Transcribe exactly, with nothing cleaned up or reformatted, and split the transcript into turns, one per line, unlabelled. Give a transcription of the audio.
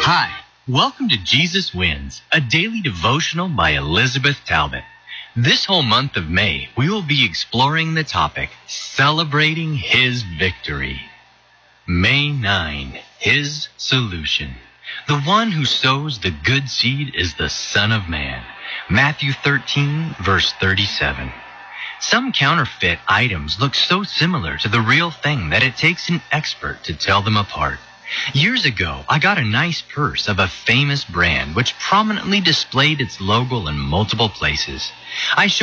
Hi, welcome to Jesus Wins, a daily devotional by Elizabeth Talbot. This whole month of May, we will be exploring the topic, Celebrating His Victory. May ninth, His Solution. The one who sows the good seed is the Son of Man. Matthew thirteen, verse thirty-seven. Some counterfeit items look so similar to the real thing that it takes an expert to tell them apart. Years ago, I got a nice purse of a famous brand which prominently displayed its logo in multiple places. I showed